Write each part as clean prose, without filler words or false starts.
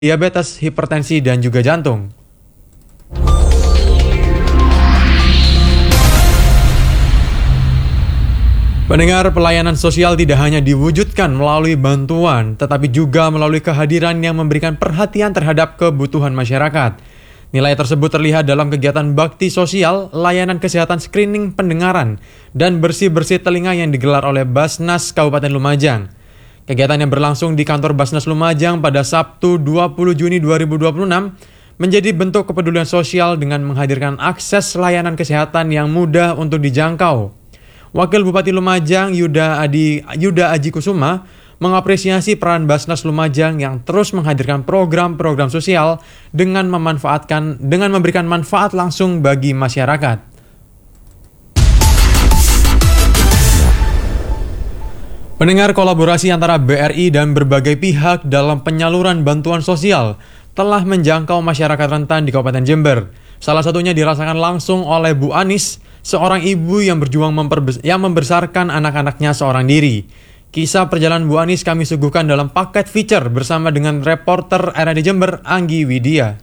diabetes, hipertensi, dan juga jantung. Pendengar, pelayanan sosial tidak hanya diwujudkan melalui bantuan, tetapi juga melalui kehadiran yang memberikan perhatian terhadap kebutuhan masyarakat. Nilai tersebut terlihat dalam kegiatan bakti sosial, layanan kesehatan screening pendengaran, dan bersih-bersih telinga yang digelar oleh Basnas Kabupaten Lumajang. Kegiatan yang berlangsung di kantor Basnas Lumajang pada Sabtu 20 Juni 2026 menjadi bentuk kepedulian sosial dengan menghadirkan akses layanan kesehatan yang mudah untuk dijangkau. Wakil Bupati Lumajang Yuda Aji Kusuma mengapresiasi peran Basnas Lumajang yang terus menghadirkan program-program sosial dengan memberikan manfaat langsung bagi masyarakat. Pendengar, kolaborasi antara BRI dan berbagai pihak dalam penyaluran bantuan sosial telah menjangkau masyarakat rentan di Kabupaten Jember. Salah satunya dirasakan langsung oleh Bu Anis, seorang ibu yang berjuang membesarkan anak-anaknya seorang diri. Kisah perjalanan Bu Anis kami suguhkan dalam paket feature bersama dengan reporter RRI Jember, Anggi Widya.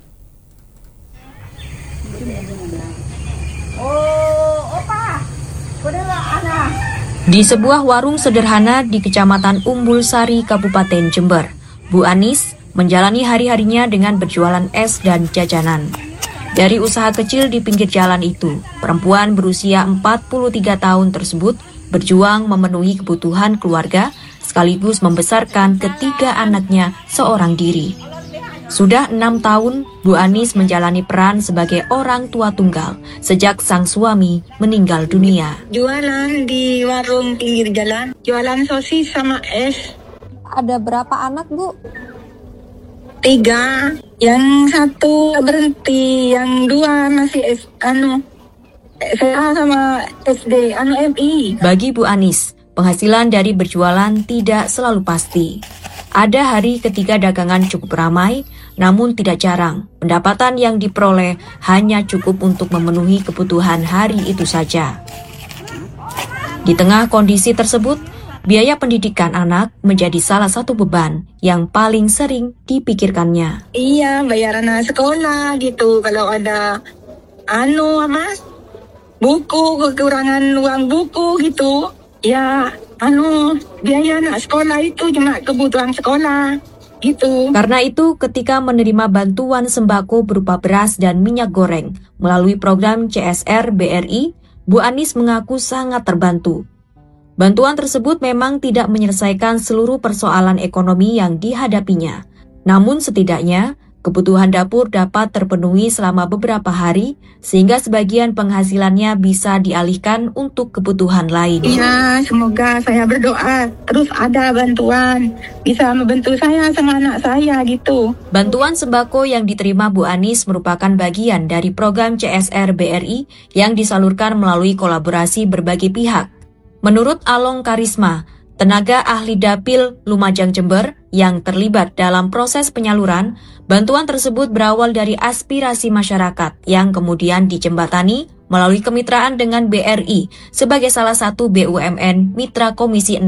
Di sebuah warung sederhana di Kecamatan Umbul Sari, Kabupaten Jember, Bu Anis menjalani hari-harinya dengan berjualan es dan jajanan. Dari usaha kecil di pinggir jalan itu, perempuan berusia 43 tahun tersebut berjuang memenuhi kebutuhan keluarga sekaligus membesarkan ketiga anaknya seorang diri. Sudah 6 tahun, Bu Anis menjalani peran sebagai orang tua tunggal sejak sang suami meninggal dunia. Jualan di warung pinggir jalan, jualan sosis sama es. Ada berapa anak, Bu? 3, yang 1 berhenti, yang 2 masih SMA sama SD, MI. Bagi Bu Anis, penghasilan dari berjualan tidak selalu pasti. Ada hari ketika dagangan cukup ramai, namun tidak jarang pendapatan yang diperoleh hanya cukup untuk memenuhi kebutuhan hari itu saja. Di tengah kondisi tersebut, biaya pendidikan anak menjadi salah satu beban yang paling sering dipikirkannya. Iya, bayaran sekolah gitu. Kalau ada Mas, buku, kekurangan uang buku gitu. Ya, biaya anak sekolah itu cuma kebutuhan sekolah gitu. Karena itu, ketika menerima bantuan sembako berupa beras dan minyak goreng melalui program CSR BRI, Bu Anis mengaku sangat terbantu. Bantuan tersebut memang tidak menyelesaikan seluruh persoalan ekonomi yang dihadapinya. Namun setidaknya, kebutuhan dapur dapat terpenuhi selama beberapa hari, sehingga sebagian penghasilannya bisa dialihkan untuk kebutuhan lain. Iya, semoga saya berdoa terus ada bantuan, bisa membantu saya sama anak saya gitu. Bantuan sembako yang diterima Bu Anis merupakan bagian dari program CSR BRI yang disalurkan melalui kolaborasi berbagai pihak. Menurut Along Karisma, tenaga ahli dapil Lumajang Jember yang terlibat dalam proses penyaluran, bantuan tersebut berawal dari aspirasi masyarakat yang kemudian dijembatani melalui kemitraan dengan BRI sebagai salah satu BUMN Mitra Komisi 6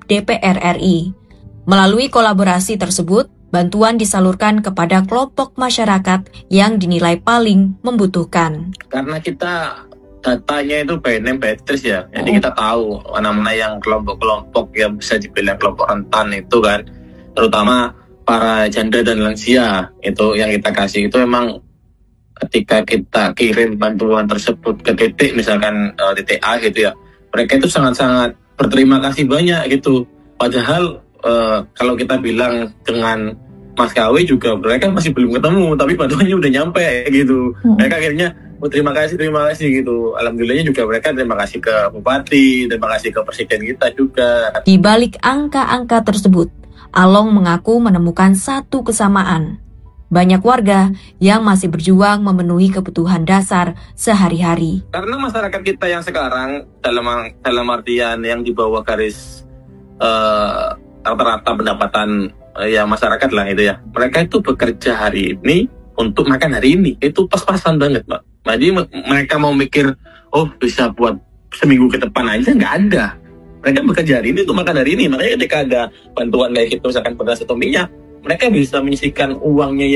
DPR RI. Melalui kolaborasi tersebut, bantuan disalurkan kepada kelompok masyarakat yang dinilai paling membutuhkan. Karena kita datanya itu by name by address ya, jadi kita tahu mana-mana yang kelompok-kelompok yang bisa dibilang kelompok rentan itu kan, terutama para janda dan lansia itu yang kita kasih. Itu memang ketika kita kirim bantuan tersebut ke titik misalkan titik A gitu ya, mereka itu sangat-sangat berterima kasih banyak gitu. Padahal kalau kita bilang dengan Mas KW juga mereka masih belum ketemu, tapi bantuannya udah nyampe gitu. Mereka akhirnya terima kasih gitu. Alhamdulillahnya juga mereka terima kasih ke Bupati, terima kasih ke Presiden kita juga. Di balik angka-angka tersebut, Along mengaku menemukan satu kesamaan. Banyak warga yang masih berjuang memenuhi kebutuhan dasar sehari-hari. Karena masyarakat kita yang sekarang dalam artian yang di bawah garis rata-rata pendapatan ya masyarakat lah itu ya. Mereka itu bekerja hari ini untuk makan hari ini. Itu pas-pasan banget, Pak. Jadi mereka mau mikir, bisa buat seminggu ke depan aja, nggak ada. Mereka bekerja hari ini untuk makan hari ini. Makanya ketika ada bantuan kayak gitu, misalkan beras atau minyak, mereka bisa menyisihkan uangnya